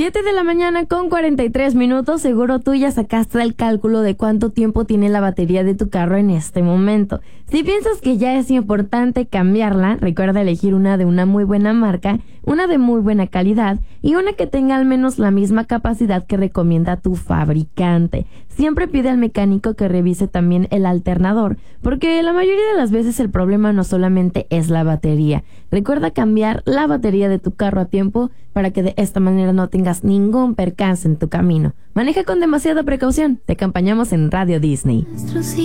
7 de la mañana con 43 minutos. Seguro tú ya sacaste el cálculo de cuánto tiempo tiene la batería de tu carro en este momento. Si piensas que ya es importante cambiarla, recuerda elegir una de una muy buena marca, una de muy buena calidad y una que tenga al menos la misma capacidad que recomienda tu fabricante. Siempre pide al mecánico que revise también el alternador, porque la mayoría de las veces el problema no solamente es la batería. Recuerda cambiar la batería de tu carro a tiempo para que de esta manera no tengas ningún percance en tu camino. Maneja con demasiada precaución. Te acompañamos en Radio Disney.